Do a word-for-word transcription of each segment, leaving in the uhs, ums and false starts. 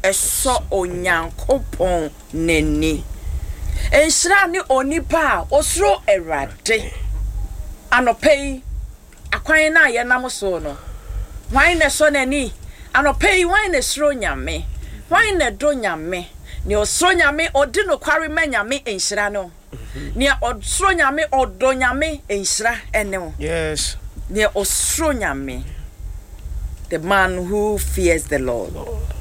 eso onyankopon neni enhira ne onipa osro erade anopei akwan na ye nam so no wan ne so nani anopei wan ne sro nyame wan ne do nyame ne osro nyame odi no kware ma nyame enhira no ne osro nyame odo nyame enhira ene yes ne osro nyame the man who fears the Lord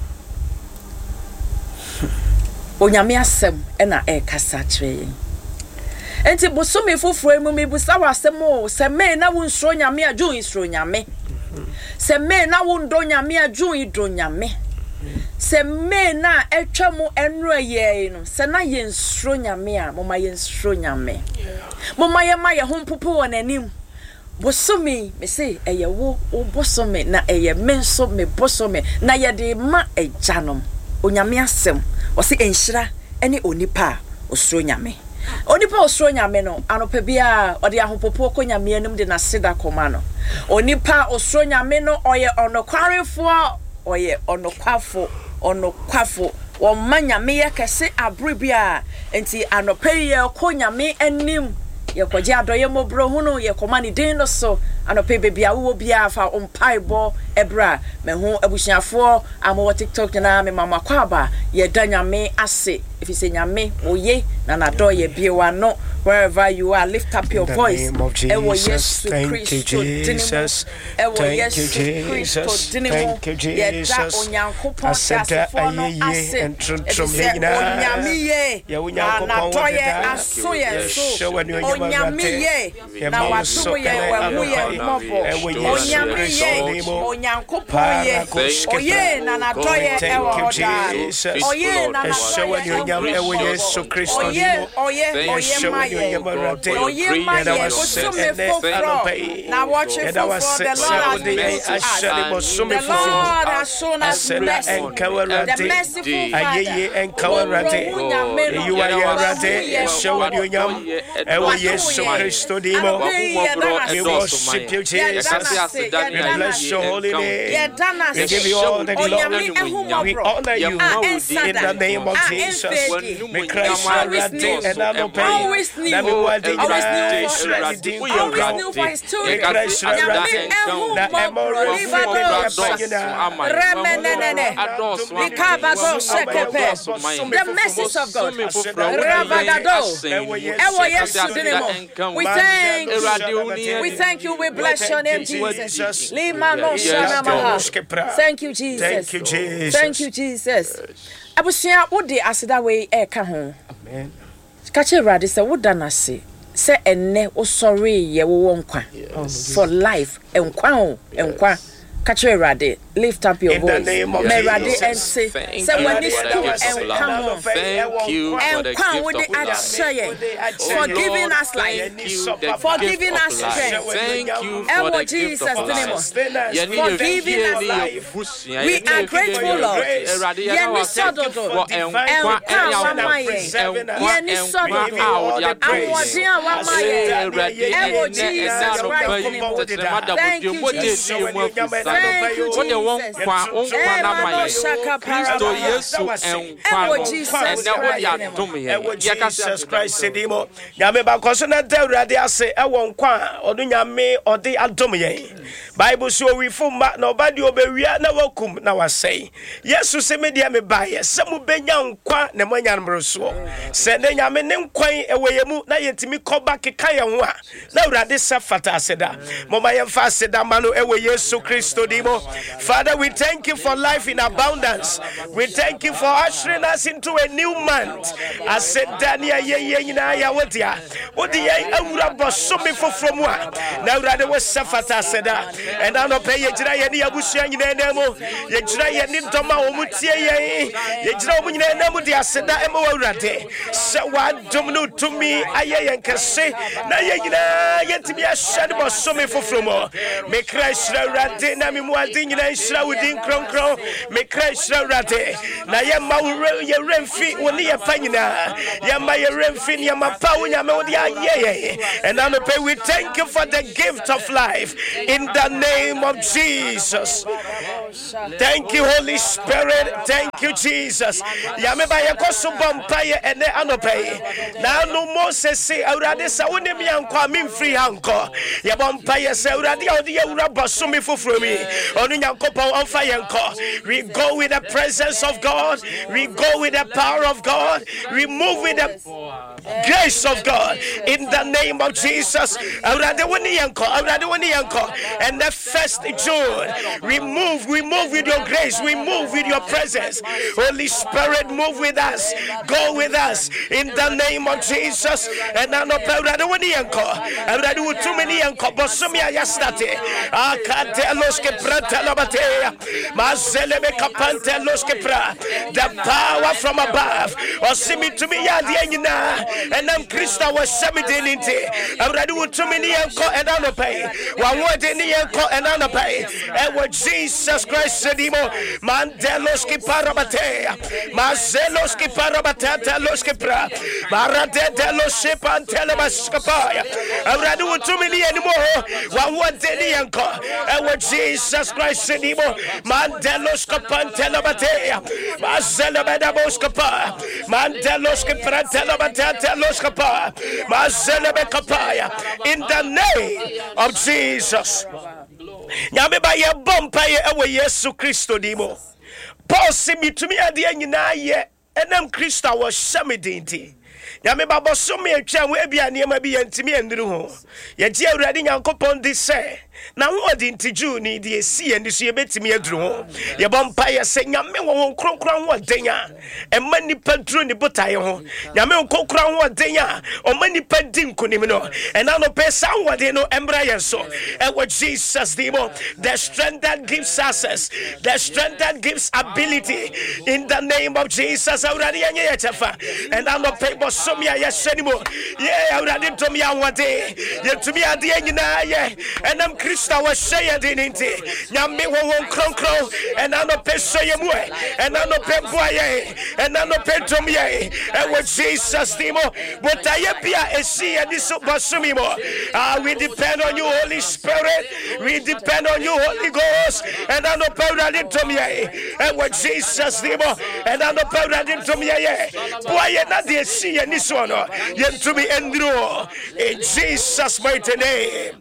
onyame asem ena e kasa kire enti bosome foforo emu me busa wasem o se me na wo nsro nyame adwo nsro nyame se me na wo ndo nyame adwo ido nyame se me na etwa mu enro ye no se na ye nsro nyame a moma ye nsro nyame moma ye ma ye hompopo wonanim bosome me say eye wo bosome na eye menso me bosome na ye de ma ejanom onyame asem o se enhira ene onipa osro nyame onipa osro nyame no anopa bia ode ahopopo ko nyame anum de na seda koma no onipa osro nyame no oye onokwarefo oye onokwafo onokwafo wo manyame ye kese abru bia enti anopa ye ko nyame anim ye kwaje adoye mobro hunu ye koma ni din no so anopa bebia wo bia fa ompaibo ebra me hu abusiafo amo TikTok na me mama kwaba ye danyame ase if you say nyame oye na na do ye biewa no wherever you are lift up your voice ewo yesu thank you jesus ewo yesu Christ thank you jesus asenta ayeye entrontrom yina onyame ye ye onyankopon na toye aso ye so onyame ye na waso ye wamu ye mobo onyame ye onyankopon ye oye na na toye ewo hoda oye na na toye onyame ewo yesu Christ oye oye oye maye oye maye osome fofro na watch it for the Lord the Lord has shown us mercy the merciful ayeye enkawarade you are yarade show onyam ewo yesu Christ dimo we worship you Jesus we bless your holy name we give you all the glory we honor you in the name of Jesus me Christ rade and I don't pay na me wadi always knew for his children na emoro remenene likabago sekepe the message of God rabagado ewo yesu dinemo we thank you we thank you we bless your name Jesus lima no shana maha thank you Jesus thank you Jesus thank you Jesus abusia wodi aseda we e ka ho amen kache rade se woda na se se enne wo sorry ye wo nkwa for life enkwa o enkwa kache rade lift up your voice me rade and say say when this and come thank you for the gift of for giving us life for giving us strength thank you for the gift of life for giving us life we are grateful Lord yeni sododo and power maye yeni sododo awodi awa maye ewo Jesus Christ thank you Jesus thank you Jesus won kwa onkwa na mai Kristo Yesu enkwa ene wo ya dum ye ye ka Jesus Christ sedimo nyame ba koso na dawrade ase e won kwa odo nyame ode adom ye Bible so we fuma na obade obewia na wakum na wasei Yesu se media me baye se mu benya nkwa na manya nbroso se ne nyame ne nkwan eweyemu na yetimi koba keka ye ho a na urade safata aseda moma ye fa aseda ma no ewe Yesu Kristo dimo. Father, we thank you for life in abundance. We thank you for ushering us into a new month. I said, Dania, ye, ye, na, ya, what ya? What the Aura Bosumi for from what? Now that there was Safata said that, and I don't pay ye, Jaya, Yabusian, Nemo, Yajaya, Nintoma, Omutia, Yajra, Nemo, the Aseda, Emorate. So what domino to me, I and Casse, Naya, yet to be a shadow of Sumi for from me Christ, Rate, Namimuadin, Shroudin, Cron Cron, me Christ, Rate, Nayama, your Renfi, when you Panina, Yama, your Renfin, Yama, Paunia, Modia, yea, and I pay we thank you for the gift of life in the name of Jesus. Thank you, Holy Spirit. Thank you, Jesus. Yameba yakoso bompaye ene anope. Na no Moses say awurade sa wonim yanko amin free hanko. Ya bompaye say awurade odi awura bosumi foforo mi. Onu Nyankopon onfa yanko. We go with the presence of God. We go with the power of God. We move with the grace of God in the name of Jesus. Awurade woni yanko. Awurade woni yanko. And the first June, we move, we move with your grace, we move with your presence. Holy Spirit, move with us, go with us in the name of Jesus. And I know Pewrado Wanianko, and I do too many uncle Bosumia Yastate, Akateloske Pratalabatea, Mazelebe Capanteloske Pra, the power from above, or simi to me Yadiana, and I'm Christa was seventeen into, and I do too many uncle and I don't pay. One word in the uncle and I don't pay. And what Jesus Christ said, Mandeloski Parabatea, Mazeloski Parabatata Loskipra, Maradeta Loshipan Telemaskapaya, and I do too many anymore. One word in the uncle, and what Jesus Christ said, Mandeloskapan Telebatea, Mazelabadaboskapa, Mandeloski Pratelabatata Loskapa, Mazelabekapaya, in the name of Jesus. Nyameba ye bompa ye ewe Yesu Kristo dimo. Paul si mitumi ade anyina ye enam Kristo wo hyamedinti. Nyameba boso me atwa we bia niam bi yantimi anduru ho. Ye gi awurade Nyankopon di se na wo odi ntiju ni di esi andi so ye betimi aduru ho. Ye bompa ye se nyame wo kronkron ho denya. Emma nipa duru ni botaye ho. Nyame wo kronkron ho denya. O ma nipa din kunim no. Ena no pesa wode no embra ye so. E wo Jesus dimo, the strength that gives access, the strength that gives ability in the name of Jesus. Awurade anye ye chefa. Ena no pe boso me ya shenimo. Ye awurade to me awade. Ye to me ade anyina ye. Enam Krista wa sheye dinti. Nyame wo won kronkron. Ena no pe soye mu. Ena no pe boye. Ena no pe to me ye. E wo Jesus dimo. But aye bia esi e diso bosumi mo. Ah, we depend on you, Holy Spirit. We depend on you, Holy Ghost. Ena no pe awurade to me ye. E wo Jesus dimo. Ena no pe awurade to me ye. Boye na de esi e niso no. Ye to me endro. In Jesus mighty name.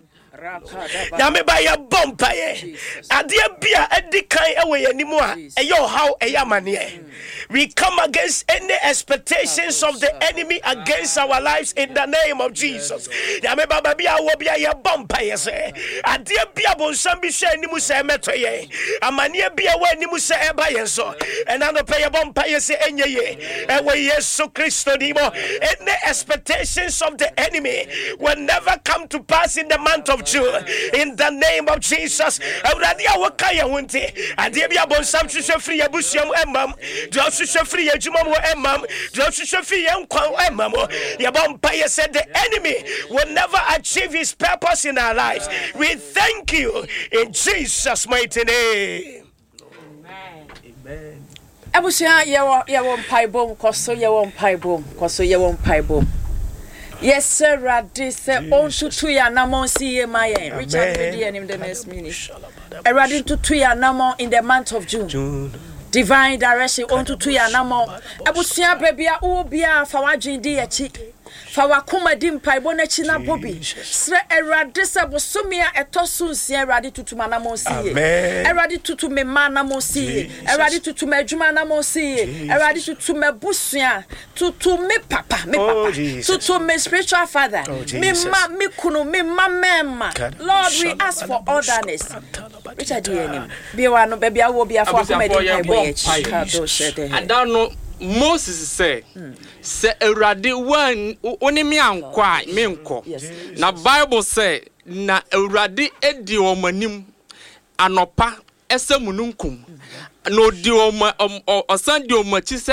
Yame ba ya bompa ye. Ade bia edikan ewe yanimu a eyo how eyamane. We come against any expectations of the enemy against our lives in the name of Jesus. Yame baba bia wo bia ya bompa ye se. Ade bia bonsam bi hwe animu se emeto ye. Amane bia wo animu se eba ye so. Ena no pe ye bompa ye se enye ye. Ewe Yesu Kristo dimo. Any expectations of the enemy will never come to pass in the month of June. In the name of Jesus. Awurade a wakaya wonte. Ade bia bonsam hwehwe free abusuam emam. Do hwehwe free adwuma mo emam. Do hwehwe free enkwan emam. Ye bompa ye said the enemy will never achieve his purpose in our lives. We thank you in Jesus mighty name. Amen. Amen. Abusia ye wo ye wo mpai bom koso ye wo mpai bom koso ye wo mpai bom. Yes, sir, Radis, on to Tuya Namon see my Richard Median in the next minute. A radin to Tuya Namon in the month of June. June. Divine direction on to Tuya Namon. Abusia baby, oh, Bia, Fawajin dear chick. Fawakuma dimpa bonechina bobi. Sre eradisa bosumia etosun si eradi tutu manamo si. Eradi tutu me manamo si. Eradi tutu me juma namo si. Eradi tutu me busia. Tutu me papa, me papa. Tutu me spiritual father. Me ma me kunu me ma mema. Lord, we ask for orderness. Richard Yenim. Biwa no baby awo bia for akuma dimpa boyechi. I don't know. Moses say, say Eradi one oni mi ankwa mi nko. Na Bible say na Eradi edi omanim anopa ese mununkum. No di oma osan di omachi say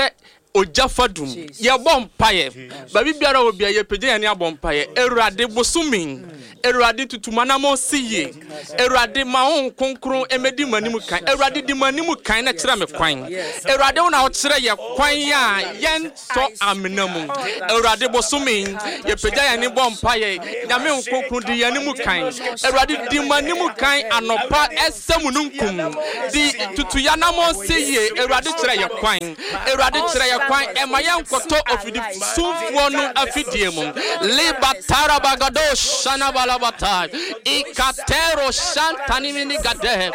ojafadum ye bompaye babi biara obia ye pege yani abompaye Awurade bosomin Awurade tutumana mo siye Awurade ma on konkron emedi manim kan Awurade di manim kan na kira me kwan Awurade wona wo kire ye kwan ya yento amenamu Awurade bosomin ye pege yani bompaye nyame on konkron di yani mu kan Awurade di manim kan anopa esam nunkum di tutuyana mo siye Awurade kire ye kwan Awurade kire ye kwan emayan koto ofidi sunfuo no afidie mum libatara bagado shana balabata ikatero shantani mini gade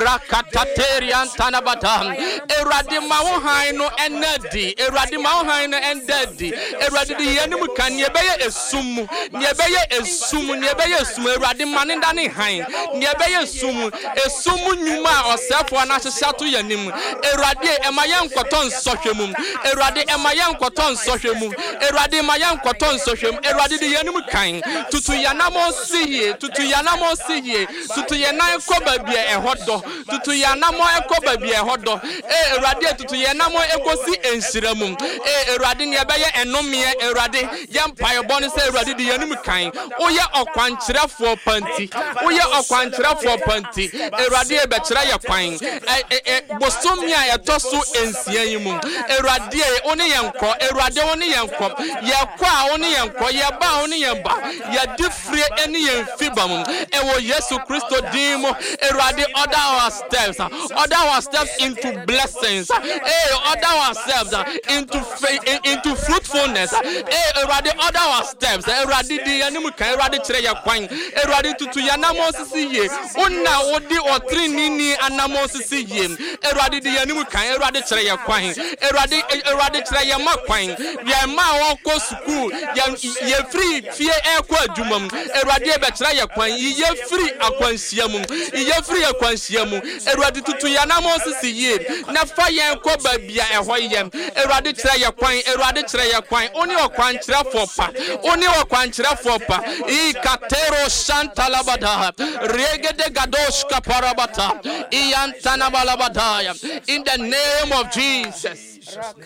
rakatateri antana badam Awurade mawo han no enadi Awurade mawo han no endadi Awurade di yanim kan ye beye esum ye beye esum ye beye esum Awurade manenda ne han ye beye esum esum nyuma osefo na hyehya to yanim Awurade emayan koto nsohwemum Awurade emayan koto nsohwemum Awurade emayan koto nsohwem Awurade di yanim kan tutu yanamo siye tutu yanamo siye tutu yenan ko babia ehodo tutu yanamo ekoba bia ehodo eh Awurade tutu yanamo ekosi ensiramum eh Awurade ne ebeye enomie Awurade yempaye bonu se Awurade di yanim kan oye okwankyerefo panti oye okwankyerefo panti Awurade e be kyere ye kwan eh bosomia etoso ensia yimu Awurade oni yenko Awurade oni yenko ye kwa oni yenko ye ba oni yemba ye difre eni yemfibam ewo Yesu Kristo dimo Awurade order our steps order our steps into blessings eh order ourselves into into fruitfulness eh Awurade order our steps Awurade di yanim kan Awurade kire ye kwan Awurade tutu yanamo sisi ye onna odi otrinini anamo sisi ye Awurade di yanim kan Awurade kire ye kwan Awurade Awurade kire ye makwan ye ma won ko school ye free fie e ko adwumam Awurade e be kire ye kwan ye free akwansiam ye free akwansiam Awurade tutu yanamo sisi ye na fa ye ko babia e ho ye Awurade kire ye kwan Awurade kire ye kwan oni okwan kire fo pa oni okwan kire fo pa I katero shantalabada regede gadoshka parabata iyantana balabada in the name of Jesus.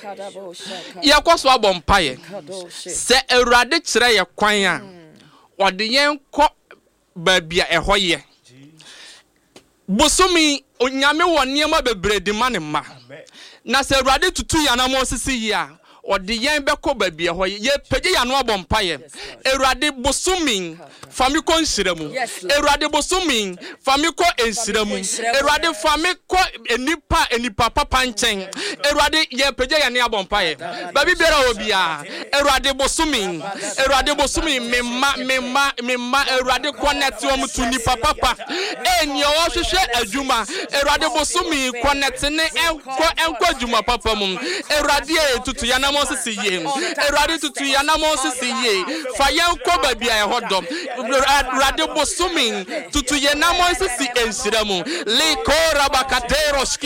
Yakwaso abompaye se Awurade kire ye kwan a ode yen ko babia ehoye bosomi onyame woniema bebredi manema na se Awurade tutu yanamo sisi ya ode yen beko babia hoye ye pege yano abompaye Awurade bosomi famiko nsiramu Awurade bosomi famiko ensiramu Awurade famiko enipa enipa papa nchen Awurade ye pege yane abompaye babi biara obia Awurade bosomi Awurade bosomi memma memma memma Awurade connect wo to nipa papa eni o hwehwe adwuma Awurade bosomi connect ne enko enko adwuma papa mum Awurade tutu yanamo sisi ye Awurade tutu yanamo sisi ye fa yenko babia ehodom Awurade bosomi tutu yanamo sisi ensiramu likora bakatero